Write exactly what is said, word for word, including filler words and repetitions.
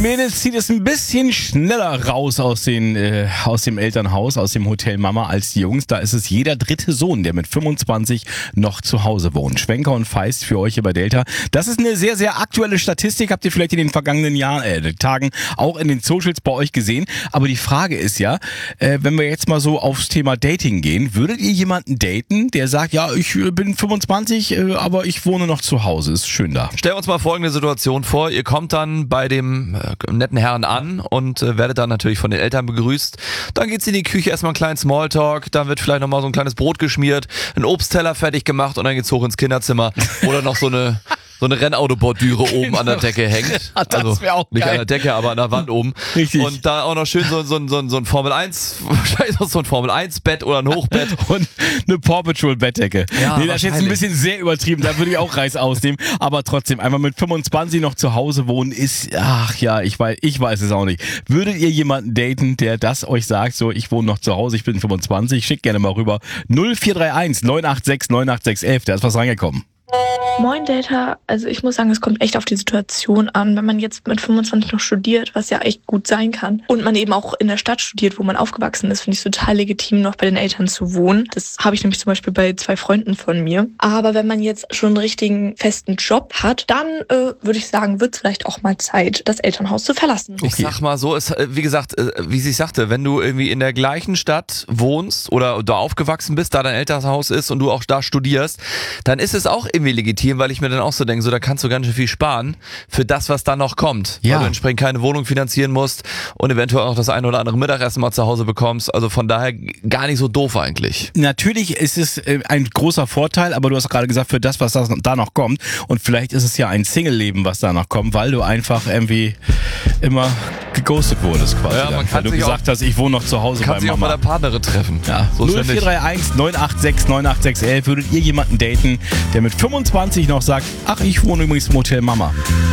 Mädels zieht es ein bisschen schneller raus aus, den, äh, aus dem Elternhaus, aus dem Hotel Mama als die Jungs. Da ist es jeder dritte Sohn, der mit fünfundzwanzig noch zu Hause wohnt. Schwenker und Feist für euch hier bei Delta. Das ist eine sehr, sehr aktuelle Statistik. Habt ihr vielleicht in den vergangenen Jahren, äh, Tagen auch in den Socials bei euch gesehen. Aber die Frage ist ja, äh, wenn wir jetzt mal so aufs Thema Dating gehen, würdet ihr jemanden daten, der sagt, ja, ich bin fünfundzwanzig, äh, aber ich wohne noch zu Hause. Ist schön da. Stellen wir uns mal folgende Situation vor. Ihr kommt dann bei dem äh, netten Herrn an und äh, werdet dann natürlich von den Eltern begrüßt. Dann geht's in die Küche, erstmal einen kleinen Smalltalk, dann wird vielleicht nochmal so ein kleines Brot geschmiert, ein Obstteller fertig gemacht und dann geht's hoch ins Kinderzimmer, wo dann noch so eine so eine Rennautobordüre oben an der Decke hängt. Das Also wäre auch nicht geil. an der Decke, aber an der Wand oben. Richtig. Und da auch noch schön so, so, so, so ein Formel eins, wahrscheinlich noch so ein Formel eins Bett oder ein Hochbett. Und eine Paw Patrol Bettdecke. Ja, nee, das ist jetzt ein wahrscheinlich. bisschen sehr übertrieben, da würde ich auch Reis ausnehmen. Aber trotzdem, einmal mit fünfundzwanzig noch zu Hause wohnen ist, ach ja, ich weiß, ich weiß es auch nicht. Würdet ihr jemanden daten, der das euch sagt, so, ich wohne noch zu Hause, ich bin fünfundzwanzig, schickt gerne mal rüber. null vier drei eins neun acht sechs neun acht sechs elf, da ist was reingekommen. Moin Delta, also ich muss sagen, es kommt echt auf die Situation an. Wenn man jetzt mit fünfundzwanzig noch studiert, was ja echt gut sein kann, und man eben auch in der Stadt studiert, wo man aufgewachsen ist, finde ich es total legitim, noch bei den Eltern zu wohnen. Das habe ich nämlich zum Beispiel bei zwei Freunden von mir. Aber wenn man jetzt schon einen richtigen festen Job hat, dann äh, würde ich sagen, wird es vielleicht auch mal Zeit, das Elternhaus zu verlassen. Ich sag mal so, es, äh, wie gesagt, äh, wie sie sagte, wenn du irgendwie in der gleichen Stadt wohnst oder da aufgewachsen bist, da dein Elternhaus ist und du auch da studierst, dann ist es auch irgendwie legitim, weil ich mir dann auch so denke, so da kannst du ganz schön viel sparen für das, was dann noch kommt. Ja. Weil du entsprechend keine Wohnung finanzieren musst und eventuell auch das ein oder andere Mittagessen mal zu Hause bekommst. Also von daher gar nicht so doof eigentlich. Natürlich ist es äh, ein großer Vorteil, aber du hast gerade gesagt, für das, was das, da noch kommt. Und vielleicht ist es ja ein Single-Leben, was da noch kommt, weil du einfach irgendwie immer geghostet wurdest quasi. Ja, man dann, kann weil du sich gesagt hast, ich wohne noch zu Hause Kann bei sich auch bei Mama. der Partnerin treffen. Ja. So null schnell vier nicht. drei eins neun acht sechs neun acht sechs elf, würdet ihr jemanden daten, der mit fünfundzwanzig noch sagt, ach, ich wohne übrigens im Hotel Mama.